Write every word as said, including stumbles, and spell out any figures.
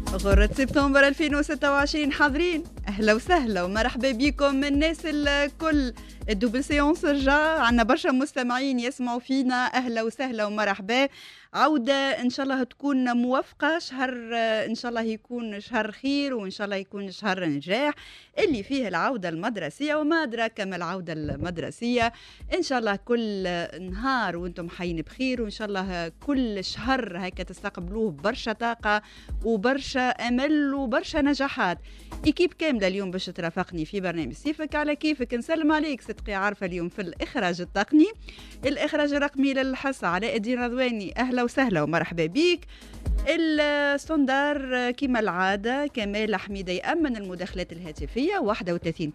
غرة سبتمبر ألفين وستة وعشرين حاضرين، أهلا وسهلا ومرحبا بكم الناس الكل. الدوبل سيونس رجع، عنا برشا مستمعين يسمعوا فينا، أهلا وسهلا ومرحبا. عودة إن شاء الله تكون موفقة، شهر إن شاء الله يكون شهر خير، وإن شاء الله يكون شهر نجاح اللي فيه العودة المدرسية وما أدراك ما العودة المدرسية. إن شاء الله كل نهار وأنتم حيين بخير، وإن شاء الله كل شهر هيك تستقبلوه برشا طاقة وبرشا أمل وبرشا نجاحات. إكيب كاملة اليوم باش ترافقني في برنامج سيفك على كيفك. نسلم عليك صدقي عارفة اليوم في الإخراج التقني، الإخراج الرقمي للحصة علاء الدين رضواني، أهلا وسهلا ومرحبا بيك. الستوندار كما العادة كمال حميدة يأمن المداخلات الهاتفية واحد وثلاثين